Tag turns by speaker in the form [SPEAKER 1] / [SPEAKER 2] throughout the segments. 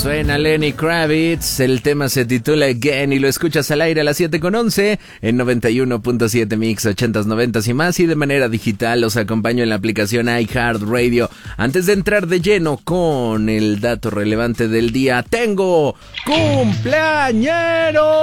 [SPEAKER 1] Suena Lenny Kravitz, el tema se titula Again y lo escuchas al aire a las 7:11 en 91.7 Mix 80s, 90s y más, y de manera digital los acompaño en la aplicación iHeartRadio. Antes de entrar de lleno con el dato relevante del día, tengo cumpleañero.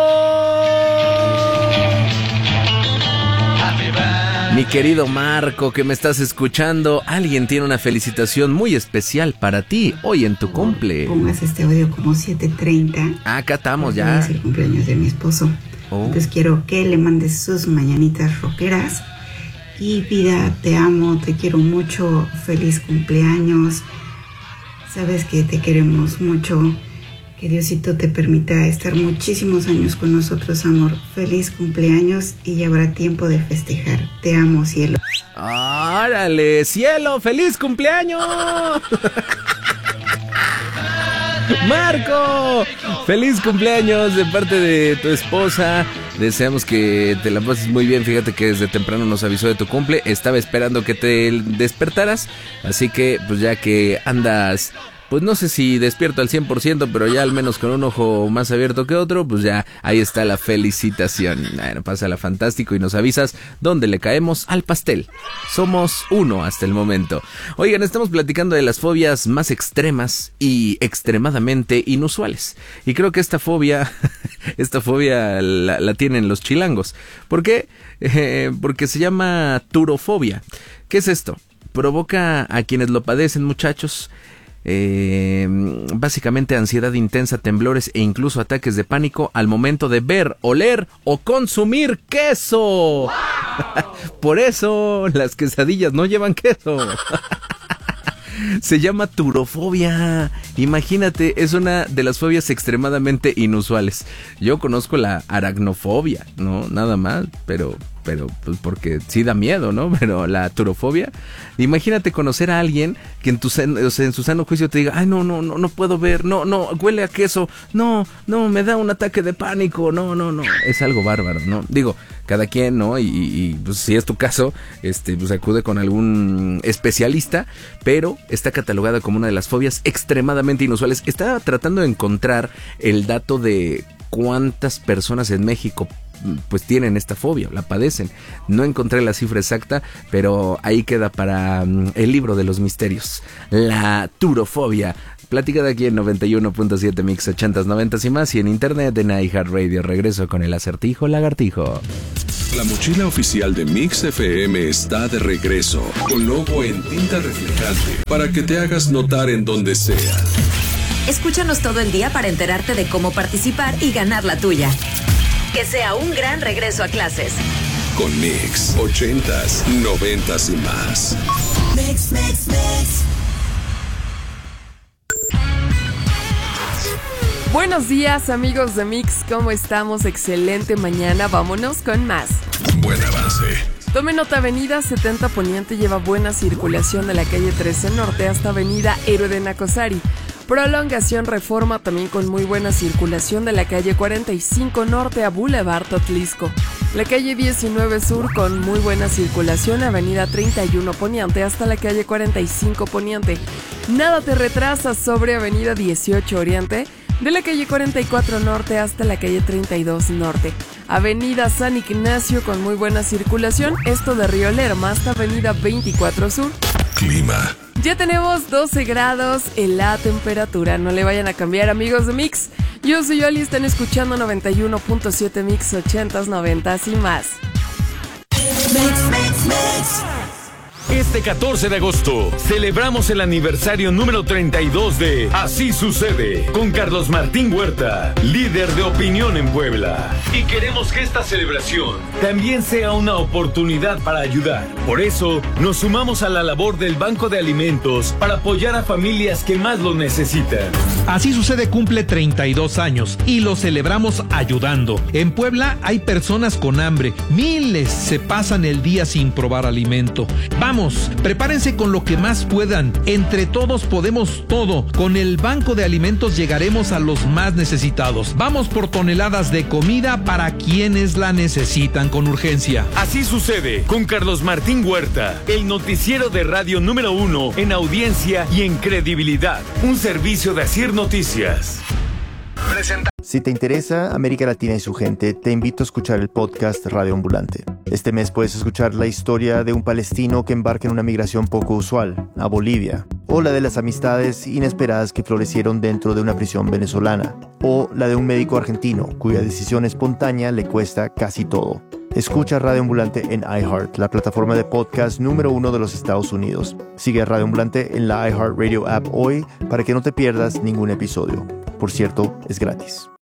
[SPEAKER 1] Mi querido Marco, que me estás escuchando, alguien tiene una felicitación muy especial para ti hoy en tu cumple.
[SPEAKER 2] Pongas este audio como 7:30.
[SPEAKER 1] Acá estamos ya.
[SPEAKER 2] Es el cumpleaños de mi esposo. Entonces quiero que le mandes sus mañanitas rockeras. Y vida, te amo, te quiero mucho, feliz cumpleaños. Sabes que te queremos mucho. Que Diosito te permita estar muchísimos años con nosotros, amor. Feliz cumpleaños y ya habrá tiempo de festejar. Te amo, cielo.
[SPEAKER 1] ¡Órale, cielo! ¡Feliz cumpleaños! ¡Marco! ¡Feliz cumpleaños de parte de tu esposa! Deseamos que te la pases muy bien. Fíjate que desde temprano nos avisó de tu cumple. Estaba esperando que te despertaras. Así que, pues ya que andas... Pues no sé si despierto al 100%, pero ya al menos con un ojo más abierto que otro, pues ya ahí está la felicitación. Bueno, pásala fantástico y nos avisas dónde le caemos al pastel. Somos uno hasta el momento. Oigan, estamos platicando de las fobias más extremas y extremadamente inusuales. Y creo que esta fobia la tienen los chilangos. ¿Por qué? Porque se llama turofobia. ¿Qué es esto? Provoca a quienes lo padecen, muchachos, básicamente ansiedad intensa, temblores e incluso ataques de pánico al momento de ver, oler o consumir queso. ¡Wow! Por eso las quesadillas no llevan queso. Se llama turofobia. Imagínate, es una de las fobias extremadamente inusuales. Yo conozco la aracnofobia, no nada más, pero pues porque sí da miedo, ¿no? Pero la turofobia, imagínate conocer a alguien que en su sano juicio te diga, ay, no puedo ver, no, huele a queso, no, me da un ataque de pánico, no, es algo bárbaro, ¿no? Digo, cada quien, ¿no? Y pues si es tu caso, pues acude con algún especialista, pero está catalogada como una de las fobias extremadamente inusuales. Estaba tratando de encontrar el dato de cuántas personas en México pues tienen esta fobia, la padecen. No encontré la cifra exacta, pero ahí queda para el libro de los misterios. La turofobia, platicada aquí en 91.7 Mix 80s, 90s y más, y en internet en iHeartRadio. Regreso con el acertijo lagartijo.
[SPEAKER 3] La mochila oficial de Mix FM está de regreso, con logo en tinta reflejante, para que te hagas notar en donde sea.
[SPEAKER 4] Escúchanos todo el día para enterarte de cómo participar y ganar la tuya. Que sea un gran regreso a clases.
[SPEAKER 3] Con Mix 80s, 90s y más.
[SPEAKER 5] Mix.
[SPEAKER 6] Buenos días, amigos de Mix, ¿cómo estamos? Excelente mañana, vámonos con más.
[SPEAKER 3] Buen avance.
[SPEAKER 6] Tome nota, avenida 70 Poniente lleva buena circulación de la calle 13 Norte hasta avenida Héroe de Nacosari. Prolongación Reforma también con muy buena circulación de la calle 45 Norte a Boulevard Totlisco. La calle 19 Sur con muy buena circulación, avenida 31 Poniente hasta la calle 45 Poniente. Nada te retrasa sobre avenida 18 Oriente, de la calle 44 Norte hasta la calle 32 Norte. Avenida San Ignacio con muy buena circulación, esto de Río Lerma hasta avenida 24 Sur.
[SPEAKER 3] Clima.
[SPEAKER 6] Ya tenemos 12 grados en la temperatura, no le vayan a cambiar, amigos de Mix. Yo soy Yoli, están escuchando 91.7 Mix 80s, 90s y más.
[SPEAKER 5] Mix.
[SPEAKER 7] Este 14 de agosto celebramos el aniversario número 32 de Así Sucede con Carlos Martín Huerta, líder de opinión en Puebla. Y queremos que esta celebración también sea una oportunidad para ayudar. Por eso nos sumamos a la labor del Banco de Alimentos para apoyar a familias que más lo necesitan.
[SPEAKER 8] Así Sucede cumple 32 años y lo celebramos ayudando. En Puebla hay personas con hambre, miles se pasan el día sin probar alimento. Vamos, menos. Prepárense con lo que más puedan. Entre todos podemos todo. Con el Banco de Alimentos llegaremos a los más necesitados. Vamos por toneladas de comida para quienes la necesitan con urgencia.
[SPEAKER 7] Así sucede con Carlos Martín Huerta, el noticiero de radio número 1 en audiencia y en credibilidad. Un servicio de Asir Noticias.
[SPEAKER 5] Si te interesa América Latina y su gente, te invito a escuchar el podcast Radio Ambulante. Este mes puedes escuchar la historia de un palestino que embarca en una migración poco usual, a Bolivia, o la de las amistades inesperadas que florecieron dentro de una prisión venezolana, o la de un médico argentino cuya decisión espontánea le cuesta casi todo. Escucha Radio Ambulante en iHeart, la plataforma de podcast número 1 de los Estados Unidos. Sigue a Radio Ambulante en la iHeartRadio app hoy para que no te pierdas ningún episodio. Por cierto, es gratis.